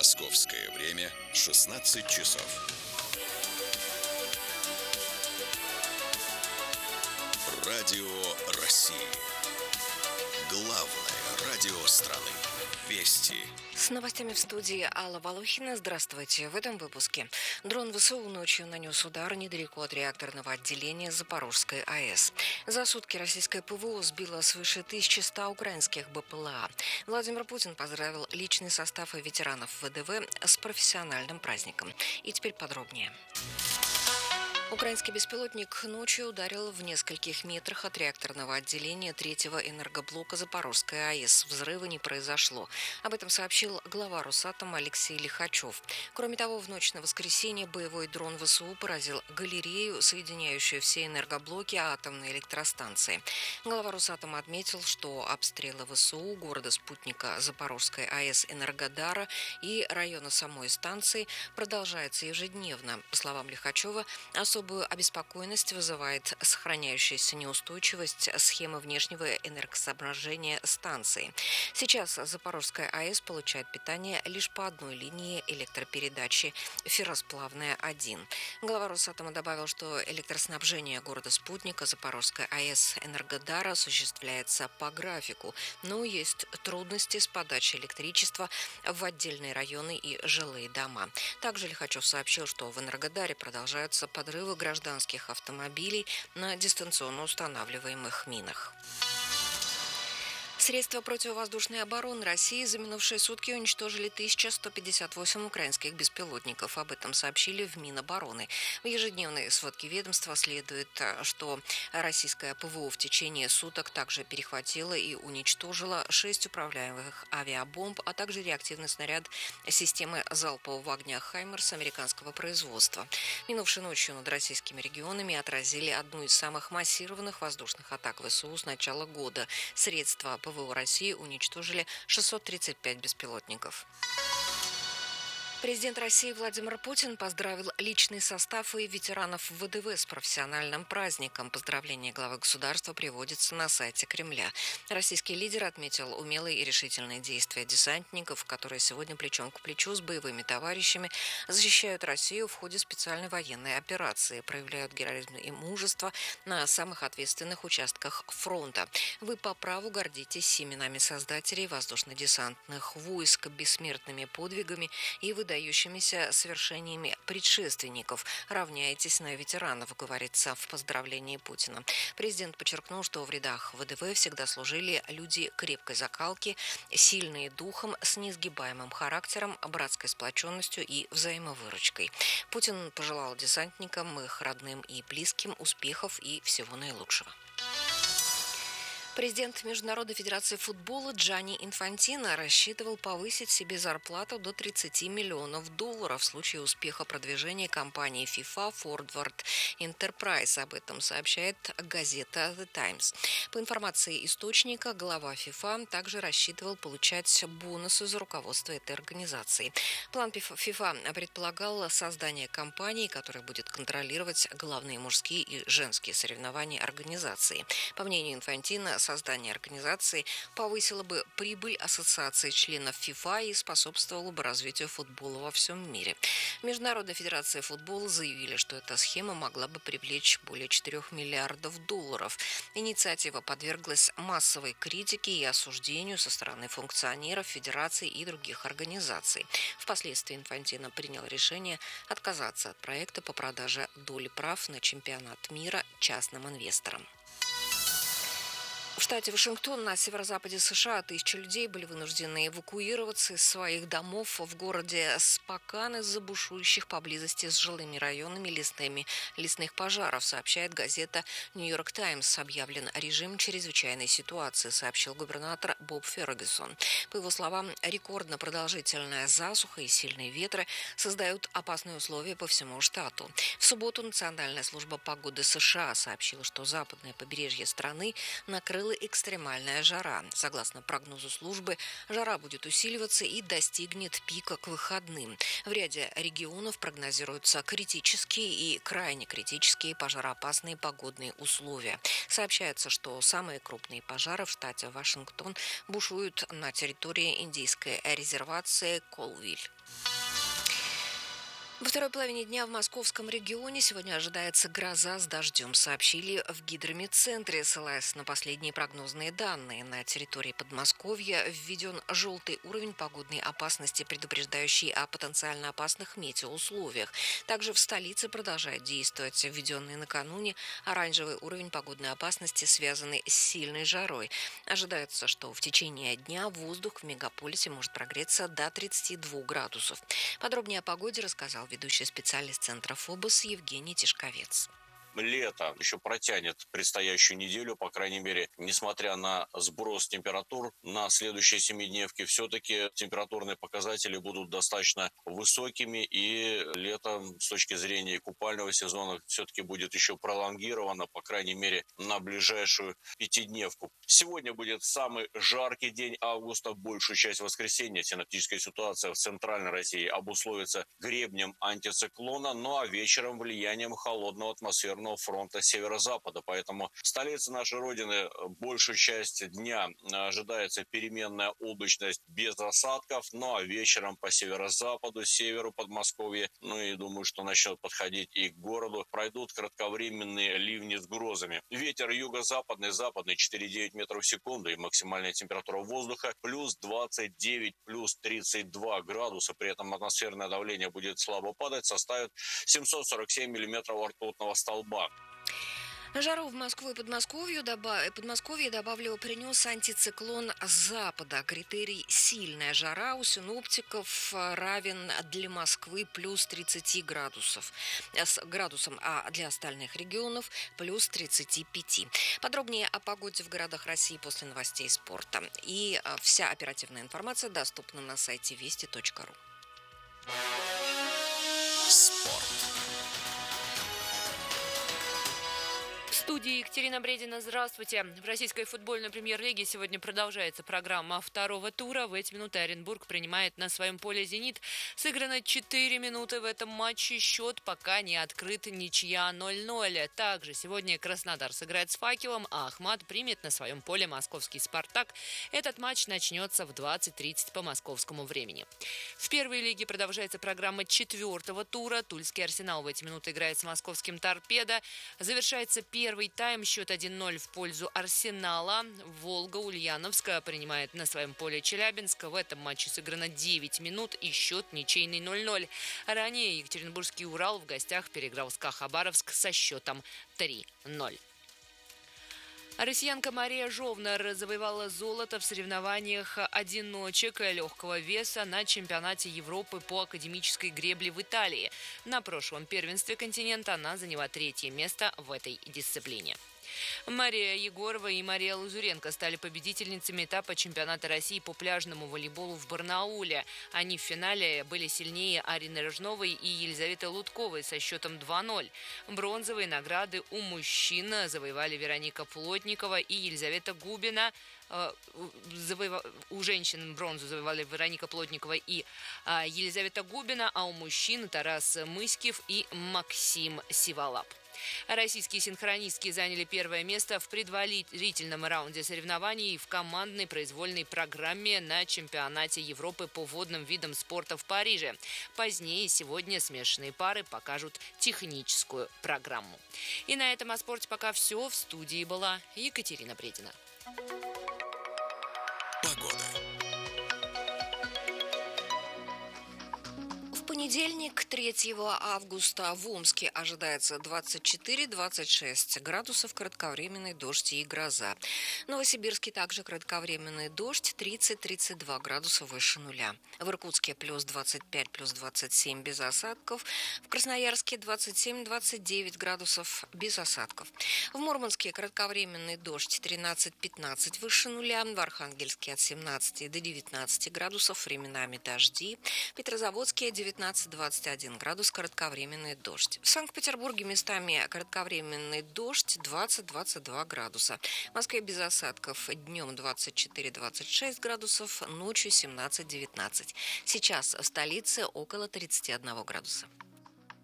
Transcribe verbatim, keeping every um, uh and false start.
Московское время шестнадцать часов. Радио России. Главное радио страны. Вести. С новостями в студии Алла Волохина. Здравствуйте. В этом выпуске. Дрон ВСУ ночью нанес удар недалеко от реакторного отделения Запорожской АЭС. За сутки российское ПВО сбило свыше тысячи ста украинских БПЛА. Владимир Путин поздравил личный состав и ветеранов ВДВ с профессиональным праздником. И теперь подробнее. Украинский беспилотник ночью ударил в нескольких метрах от реакторного отделения третьего энергоблока Запорожской АЭС. Взрыва не произошло. Об этом сообщил глава Росатома Алексей Лихачев. Кроме того, в ночь на воскресенье боевой дрон ВСУ поразил галерею, соединяющую все энергоблоки атомной электростанции. Глава Росатома отметил, что обстрелы ВСУ города-спутника Запорожской АЭС Энергодара и района самой станции продолжаются ежедневно. По словам Лихачева, особую обеспокоенность вызывает сохраняющаяся неустойчивость схемы внешнего энергоснабжения станции. Сейчас Запорожская АЭС получает питание лишь по одной линии электропередачи «Ферросплавная один». Глава Росатома добавил, что электроснабжение города-спутника Запорожская АЭС Энергодара осуществляется по графику, но есть трудности с подачей электричества в отдельные районы и жилые дома. Также Лихачев сообщил, что в Энергодаре продолжаются подрывы гражданских автомобилей на дистанционно устанавливаемых минах. Средства противовоздушной обороны России за минувшие сутки уничтожили тысячу сто пятьдесят восемь украинских беспилотников. Об этом сообщили в Минобороны. В ежедневной сводке ведомства следует, что российское ПВО в течение суток также перехватило и уничтожило шесть управляемых авиабомб, а также реактивный снаряд системы залпового огня «Хаймерс» американского производства. Минувшей ночью над российскими регионами отразили одну из самых массированных воздушных атак ВСУ с начала года. Средства ПВО ПВО России уничтожили шестьсот тридцать пять беспилотников. Президент России Владимир Путин поздравил личный состав и ветеранов ВДВ с профессиональным праздником. Поздравление главы государства приводится на сайте Кремля. Российский лидер отметил умелые и решительные действия десантников, которые сегодня плечом к плечу с боевыми товарищами защищают Россию в ходе специальной военной операции, проявляют героизм и мужество на самых ответственных участках фронта. Вы по праву гордитесь именами создателей воздушно-десантных войск, бессмертными подвигами и выдающимися совершениями предшественников. Равняетесь на ветеранов, говорится в поздравлении Путина. Президент подчеркнул, что в рядах ВДВ всегда служили люди крепкой закалки, сильные духом, с неизгибаемым характером, братской сплоченностью и взаимовыручкой. Путин пожелал десантникам, их родным и близким успехов и всего наилучшего. Президент Международной федерации футбола Джанни Инфантино рассчитывал повысить себе зарплату до тридцати миллионов долларов в случае успеха продвижения компании FIFA Forward Enterprise. Об этом сообщает газета The Times. По информации источника, глава FIFA также рассчитывал получать бонусы за руководство этой организации. План FIFA предполагал создание компании, которая будет контролировать главные мужские и женские соревнования организации. По мнению Инфантино, создание организации повысило бы прибыль ассоциации членов FIFA и способствовало бы развитию футбола во всем мире. Международная федерация футбола заявили, что эта схема могла бы привлечь более четырёх миллиардов долларов. Инициатива подверглась массовой критике и осуждению со стороны функционеров федерации и других организаций. Впоследствии Инфантино принял решение отказаться от проекта по продаже доли прав на чемпионат мира частным инвесторам. В штате Вашингтон на северо-западе США тысячи людей были вынуждены эвакуироваться из своих домов в городе Спокан из-за бушующих поблизости с жилыми районами лесными, лесных пожаров, сообщает газета «Нью-Йорк Таймс». Объявлен режим чрезвычайной ситуации, сообщил губернатор Боб Фергюсон. По его словам, рекордно продолжительная засуха и сильные ветры создают опасные условия по всему штату. В субботу Национальная служба погоды США сообщила, что западное побережье страны накрыло целая экстремальная жара. Согласно прогнозу службы, жара будет усиливаться и достигнет пика к выходным. В ряде регионов прогнозируются критические и крайне критические пожароопасные погодные условия. Сообщается, что самые крупные пожары в штате Вашингтон бушуют на территории индийской резервации Колвиль. Во второй половине дня в московском регионе сегодня ожидается гроза с дождем, сообщили в гидрометцентре, ссылаясь на последние прогнозные данные. На территории Подмосковья введен желтый уровень погодной опасности, предупреждающий о потенциально опасных метеоусловиях. Также в столице продолжает действовать введенный накануне оранжевый уровень погодной опасности, связанный с сильной жарой. Ожидается, что в течение дня воздух в мегаполисе может прогреться до тридцати двух градусов. Подробнее о погоде рассказал ведущий специалист Центра ФОБОС Евгений Тишковец. Лето еще протянет предстоящую неделю, по крайней мере, несмотря на сброс температур на следующие семидневки, все-таки температурные показатели будут достаточно высокими, и лето с точки зрения купального сезона все-таки будет еще пролонгировано, по крайней мере, на ближайшую пятидневку. Сегодня будет самый жаркий день августа, большую часть воскресенья. Синоптическая ситуация в центральной России обусловится гребнем антициклона, ну а вечером влиянием холодного атмосферного фронта северо-запада. Поэтому в столице нашей Родины большую часть дня ожидается переменная облачность без осадков, ну а вечером по северо-западу, северу Подмосковья, ну и думаю, что начнет подходить и к городу, пройдут кратковременные ливни с грозами. Ветер юго-западный, западный четыре целых девять десятых метров в секунду, и максимальная температура воздуха плюс двадцать девять, плюс тридцать два градуса. При этом атмосферное давление будет слабо падать, составит семьсот сорок семь миллиметров ртутного столба. Жару в Москву и Подмосковье, добав... Подмосковье добавлю, принес антициклон с запада. Критерий «сильная жара» у синоптиков равен для Москвы плюс тридцать градусов, с градусом, а для остальных регионов плюс тридцать пять. Подробнее о погоде в городах России после новостей спорта. И вся оперативная информация доступна на сайте вести точка ру. Спорт. В студии Екатерина Бредина. Здравствуйте. В российской футбольной премьер-лиге сегодня продолжается программа второго тура. В эти минуты Оренбург принимает на своем поле «Зенит». Сыграно четыре минуты в этом матче. Счет пока не открыт, ничья ноль-ноль. Также сегодня Краснодар сыграет с «Факелом», а Ахмат примет на своем поле московский «Спартак». Этот матч начнется в двадцать тридцать по московскому времени. В первой лиге продолжается программа четвертого тура. Тульский «Арсенал» в эти минуты играет с московским «Торпедо». Завершается первый тайм, счет один ноль в пользу Арсенала. Волга Ульяновска принимает на своем поле Челябинск. В этом матче сыграно девять минут и счет ничейный ноль-ноль. Ранее Екатеринбургский Урал в гостях переиграл СКА Хабаровск со счетом три ноль. Россиянка Мария Жовнар завоевала золото в соревнованиях одиночек легкого веса на чемпионате Европы по академической гребле в Италии. На прошлом первенстве континента она заняла третье место в этой дисциплине. Мария Егорова и Мария Лазуренко стали победительницами этапа чемпионата России по пляжному волейболу в Барнауле. Они в финале были сильнее Арины Рожновой и Елизаветы Лутковой со счетом два ноль. Бронзовые награды у мужчин завоевали Вероника Плотникова и Елизавета Губина. У женщин бронзу завоевали Вероника Плотникова и Елизавета Губина, а у мужчин Тарас Мыскив и Максим Сиволап. Российские синхронистки заняли первое место в предварительном раунде соревнований в командной произвольной программе на чемпионате Европы по водным видам спорта в Париже. Позднее сегодня смешанные пары покажут техническую программу. И на этом о спорте пока все. В студии была Екатерина Бредина. Погода. В понедельник, третьего августа, в Омске ожидается двадцать четыре - двадцать шесть градусов, кратковременный дождь и гроза. В Новосибирске также кратковременный дождь, тридцать - тридцать два градуса выше нуля. В Иркутске плюс двадцать пять, плюс двадцать семь без осадков. В Красноярске двадцать семь - двадцать девять градусов без осадков. В Мурманске кратковременный дождь, тринадцать - пятнадцать выше нуля. В Архангельске от семнадцати до девятнадцати градусов, временами дожди. В Петрозаводске девятнадцать двадцать - двадцать один градус, кратковременный дождь. В Санкт-Петербурге местами кратковременный дождь, двадцать - двадцать два градуса. В Москве без осадков, днем двадцать четыре - двадцать шесть градусов, ночью семнадцать - девятнадцать. Сейчас в столице около тридцати одного градуса.